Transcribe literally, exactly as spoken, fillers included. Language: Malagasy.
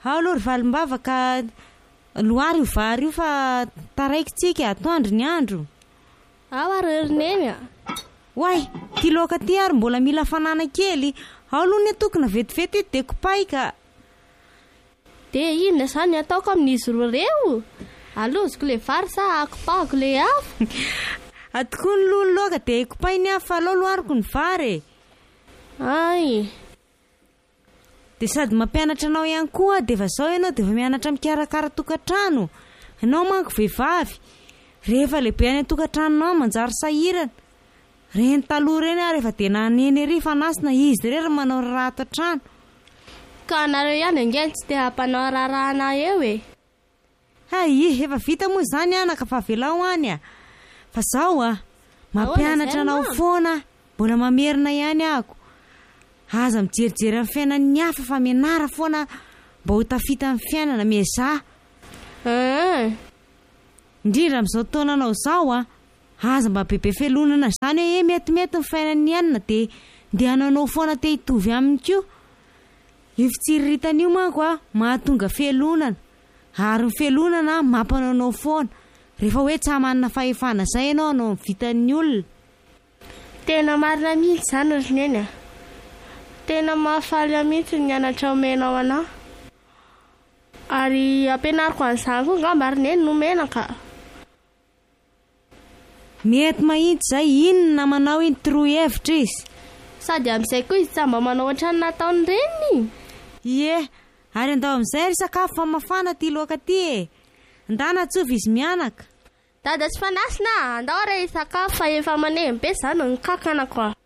ao aloha ry valim-bava ka loary io vary io fa taraikitsika atoandro ny andro. Ao ary neny. Oay, ty loaka ty ary mbola mila fanana kely. Ao aloha ny atokona vetivety de kopaika. De inona zany ataoko amin'izy roa reo? Aloziko le vary sa akopahako le afo? Atoko ny lolo loaka de kopainy afo fa alao loariko ny vary. Ay. De sady mampianatra anao ihany koa de va zao ianao de va mianatra mikarakara tokantrano. Ianao manko vehivavy. Rehefa lehibe any tokantranonao manjary sahirana. Reny taloha reny ary rehefa de naneny ery fanasina izy rery manao rato trano. Ka anareo ihany angeny tsy te hampanao rarahana eo e. Hay, efa vita moa zany anaka fa velao any a. Fa zao a, mampianatra anao foana, mbola mamerina ihany ako. Aza mijerijery amin'ny fiainan'ny hafa fa mianara foana mba ho tafita amin'ny fiainana meza. Ah. Indrindra amin'izao taona anao zao a, aza mba bebe felonana zany hoe metimety ny fiainan'ny anina de ndehananao foana te hitovy aminy koa. Io fitsiriritana io manko a, mahatonga felonana. Ary ny felonana mampananao foana. Rehefa hoe tsy manana fahefana zay ianao no vitan'ny olona. Tena marina mihitsy zany ry neny. Tena mahafaly mihitsy ny anatra omenao anao. Ary ampianariko an'izany koa ngamba ry neny no menaka. Mety mahitsy zay inona manao iny torohevitra izy. Sady amin'izay koa izy tsy mba manao ohatrany nataony reny. Ie, ary andao amin'izay ry sakafo fa mafana ty loaka ty e. Ndana tsofa izy mianaka. Dada tsy fanasina, andao re sakafo fa efa manembe zany ny kakanako.